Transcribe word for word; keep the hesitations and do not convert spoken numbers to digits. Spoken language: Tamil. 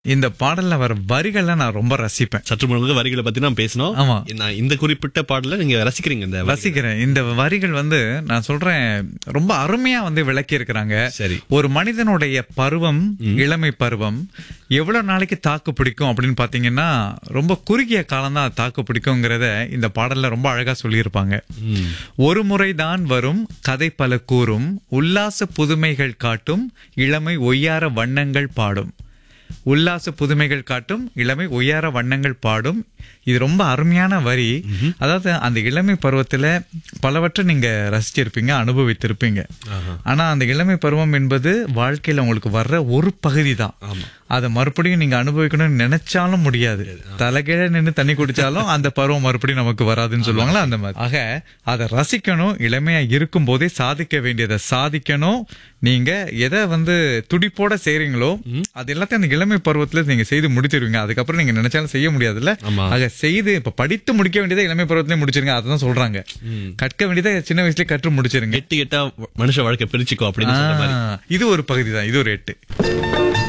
இந்த பாடல்ல வர வரிகளை நான் ரொம்ப ரசிப்பேன். சற்று முன்பு வரிகளை பத்தி நான் பேசணும். ஆமா. நான் இந்த குறிப்பிட்ட பாடல நீங்க ரசிக்கிறீங்க. இந்த வரிகளை. ரசிக்கிறேன். இந்த வரிகள் வந்து நான் சொல்றேன் ரொம்ப அருமையா வந்து விளக்கி இருக்கிறாங்க. சரி. ஒரு மனிதனுடைய பருவம், இளமை பருவம் எவ்வளவு நாளைக்கு தாக்கு பிடிக்கும் அப்படின்னு பாத்தீங்கன்னா ரொம்ப குறுகிய காலம் தான் தாக்கு பிடிக்கும்ங்கிறத இந்த பாடல்ல ரொம்ப அழகா சொல்லியிருப்பாங்க. ஒரு முறைதான் வரும் கதை பல கூறும், உல்லாச புதுமைகள் காட்டும், இளமை ஒய்யார வண்ணங்கள் பாடும். உல்லாச புதுமைகள் காட்டும், இளமை ஒய்யார வண்ணங்கள் பாடும். இது ரொம்ப அருமையான வரி. அதாவது அந்த இளமை பருவத்துல பலவற்றை நீங்க ரசிச்சிருப்பீங்க, அனுபவித்திருப்பீங்க. ஆனா அந்த இளமை பருவம் என்பது வாழ்க்கையில உங்களுக்கு வர்ற ஒரு பகுதி தான். அதை மறுபடியும் நீங்க அனுபவிக்கணும்னு நினைச்சாலும் முடியாது. தலைகீழ நின்று தண்ணி குடிச்சாலும் அந்த பருவம் மறுபடியும் நமக்கு வராதுன்னு சொல்லுவாங்களா, அந்த மாதிரி. ஆக அதை ரசிக்கணும். இளமையா இருக்கும் போதே சாதிக்க வேண்டியதை சாதிக்கணும். நீங்க எதை வந்து துடிப்போட செய்றீங்களோ அது எல்லாத்தையும் அந்த இளமை பருவத்துல நீங்க செய்து முடிச்சிருவீங்க. அதுக்கப்புறம் நீங்க நினைச்சாலும் செய்ய முடியாதுல்ல. ஆக செய்து இப்ப படித்து முடிக்க வேண்டியதை இளமை பருவத்திலே முடிச்சிருங்க. அதுதான் சொல்றாங்க. கற்க வேண்டியதை சின்ன வயசுலயே கற்று முடிச்சிருங்க. எட்டு எட்டா மனுஷ வாழ்க்கை பிரிச்சுக்கோ அப்படின்னு சொல்ற மாதிரி. இது ஒரு பகுதி தான். இது ஒரு எட்டு.